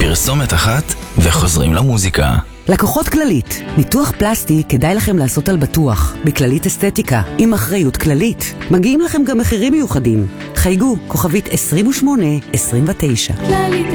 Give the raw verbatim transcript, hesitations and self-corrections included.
פרסומת אחת וחוזרים למוזיקה. לקוחות כללית, ניתוח פלסטי כדאי לכם לעשות על בטוח, בכללית אסתטיקה, עם אחריות כללית. מגיעים לכם גם מחירים מיוחדים. חייגו, כוכבית עשרים ושמונה עשרים ותשע. כללית